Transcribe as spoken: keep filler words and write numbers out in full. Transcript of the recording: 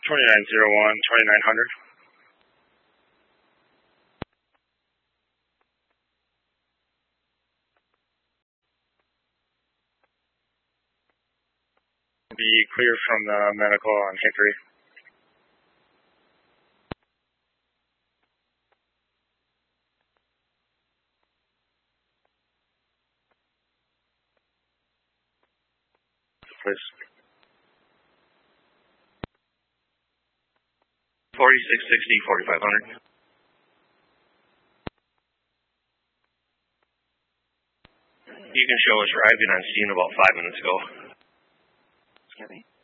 twenty-nine zero one, twenty-nine hundred. Be clear from the medical on Hickory. Please. forty-six sixty, forty-five hundred. You can show us arriving on scene about five minutes ago. Scary.